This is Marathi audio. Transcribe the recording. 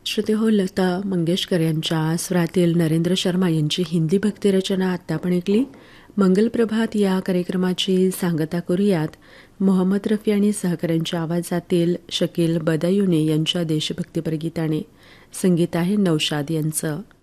श्रोते हो, लता मंगेशकर यांच्या स्वरातील नरेंद्र शर्मा यांची हिंदी भक्तिरचना आत्ता आपण ऐकली. मंगलप्रभात या कार्यक्रमाची सांगता करूयात मोहम्मद रफी आणि सहकाऱ्यांच्या आवाजातील शकील बदायुनी यांच्या देशभक्तीपर गीताने. संगीत आहे नौशाद यांचं.